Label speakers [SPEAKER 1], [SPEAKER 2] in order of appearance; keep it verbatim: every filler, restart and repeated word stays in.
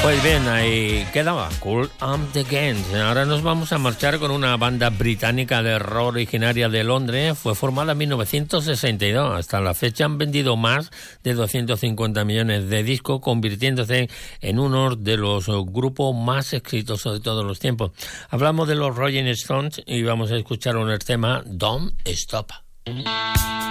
[SPEAKER 1] Pues bien, ahí quedaba Cool and the Gang. Ahora nos vamos a marchar con una banda británica de rock originaria de Londres. Fue formada en mil novecientos sesenta y dos. Hasta la fecha han vendido más de doscientos cincuenta millones de discos, convirtiéndose en uno de los grupos más exitosos de todos los tiempos. Hablamos de los Rolling Stones y vamos a escuchar un tema, Don't Stop.